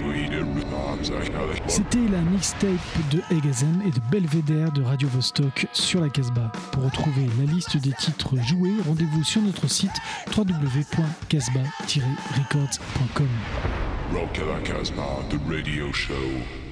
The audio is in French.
C'était la mixtape de Egazem et de Belvedere de Radio Vostok sur la Casbah. Pour retrouver la liste des titres joués, rendez-vous sur notre site www.casbah-records.com. Rock à la Casbah, the radio show.